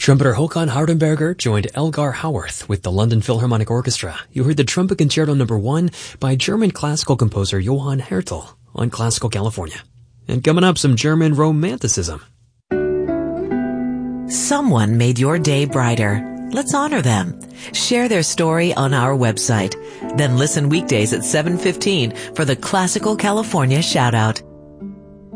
Trumpeter Håkan Hardenberger joined Elgar Howarth with the London Philharmonic Orchestra. You heard the Trumpet Concerto No. 1 by German classical composer Johann Hertel on Classical California. And coming up, some German romanticism. Someone made your day brighter. Let's honor them. Share their story on our website. Then listen weekdays at 7:15 for the Classical California Shoutout.